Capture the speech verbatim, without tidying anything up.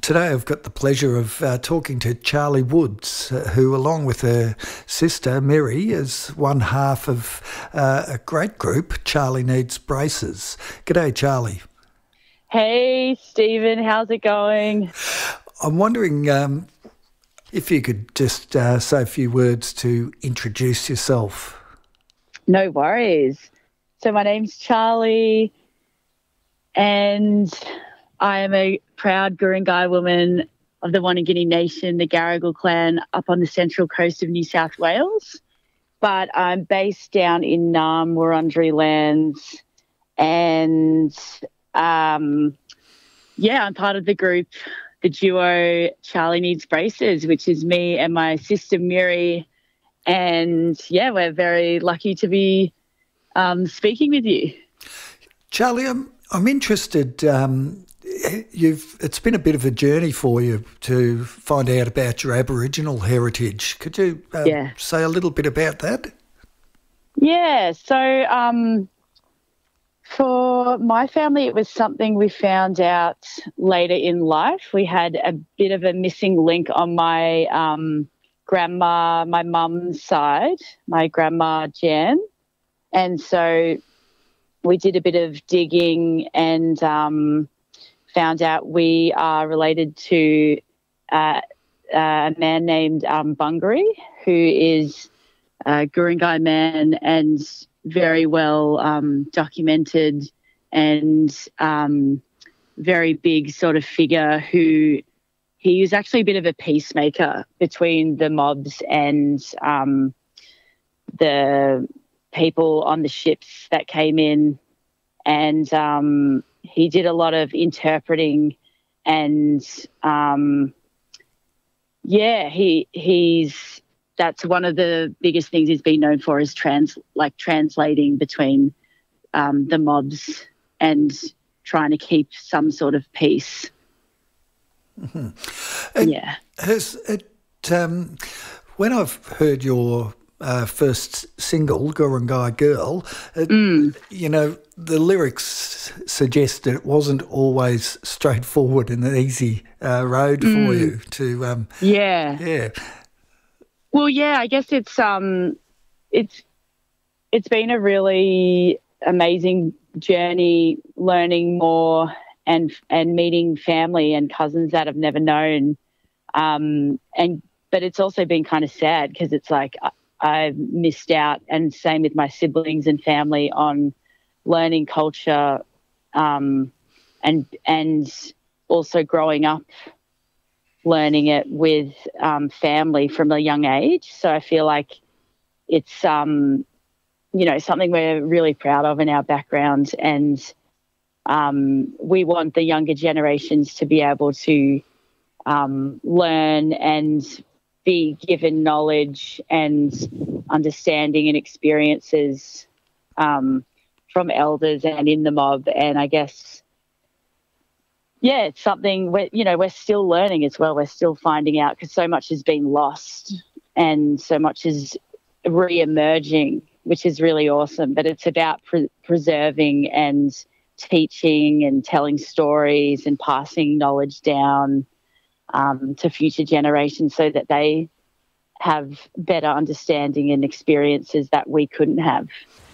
today I've got the pleasure of uh, talking to Charlie Woods, uh, who, along with her sister Mary, is one half of uh, a great group, Charlie Needs Braces. G'day, Charlie. Hey, Stephen, how's it going? I'm wondering um, if you could just uh, say a few words to introduce yourself. No worries. So my name's Charlie, and I am a proud Gurungai woman of the Wanangini Nation, the Garigal clan, up on the central coast of New South Wales. But I'm based down in Naarm, Wurundjeri lands, and um, yeah, I'm part of the group, the duo Charlie Needs Braces, which is me and my sister Miri. And yeah, we're very lucky to be um, speaking with you. Charlie, I'm, I'm interested. Um, you've it's been a bit of a journey for you to find out about your Aboriginal heritage. Could you uh, yeah. say a little bit about that? Yeah, so um, for my family, it was something we found out later in life. We had a bit of a missing link on my um, grandma, my mum's side, my grandma Jan. And so we did a bit of digging and um, found out we are related to uh, a man named um, Bungary, who is a Gurungai man and very well um, documented and um, very big sort of figure who he was actually a bit of a peacemaker between the mobs and um, the people on the ships that came in. And um, he did a lot of interpreting and, um, yeah, he he's that's one of the biggest things he's been known for is trans like translating between um, the mobs and trying to keep some sort of peace. Mm-hmm. And yeah. Has it, um, when I've heard your uh, first single, Gurungai Girl, it, Mm. you know, the lyrics suggest that it wasn't always straightforward and an easy uh, road Mm. for you to, um, yeah. yeah. Well, yeah, I guess it's um, it's it's been a really amazing journey, learning more and and meeting family and cousins that I've never known, um, and but it's also been kind of sad because it's like I, I've missed out, and same with my siblings and family, on learning culture, um, and and also growing up learning it with um, family from a young age. So I feel like it's, um, you know, something we're really proud of in our background, and um, we want the younger generations to be able to um, learn and be given knowledge and understanding and experiences um, from elders and in the mob. And I guess, yeah, it's something we're, you know, we're still learning as well. We're still finding out because so much has been lost and so much is re-emerging, which is really awesome. But it's about pre- preserving and teaching and telling stories and passing knowledge down um, to future generations so that they have better understanding and experiences that we couldn't have.